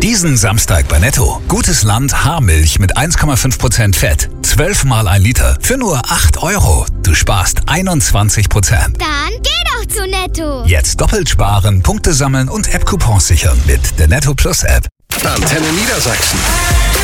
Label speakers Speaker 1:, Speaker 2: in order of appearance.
Speaker 1: Diesen Samstag bei Netto. Gutes Land Haarmilch mit 1,5% Fett. 12 mal 1 Liter für nur 8 €. Du sparst 21%.
Speaker 2: Dann geh doch zu Netto.
Speaker 1: Jetzt doppelt sparen, Punkte sammeln und App-Coupons sichern mit der Netto Plus App.
Speaker 3: Antenne Niedersachsen.